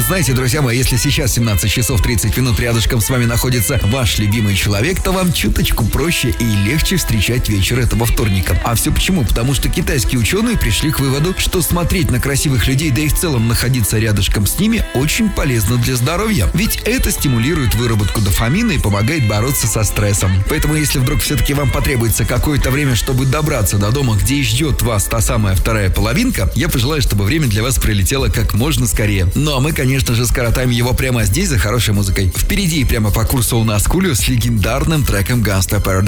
знаете, друзья мои, если сейчас 17 часов 30 минут рядышком с вами находится ваш любимый человек, то вам чуточку проще и легче встречать вечер этого вторника. А все почему? Потому что китайские ученые пришли к выводу, что смотреть на красивых людей, да и в целом находиться рядышком с ними, очень полезно для здоровья. Ведь это стимулирует выработку дофамина и помогает бороться со стрессом. Поэтому, если вдруг все-таки вам потребуется какое-то время, чтобы добраться до дома, где ждет вас та самая вторая половинка, я пожелаю, чтобы время для вас прилетело как можно скорее. Ну а мы, конечно же, скоротаем его прямо здесь за хорошей музыкой. Впереди прямо по курсу у нас Кулио с легендарным треком Gangsta Paradise.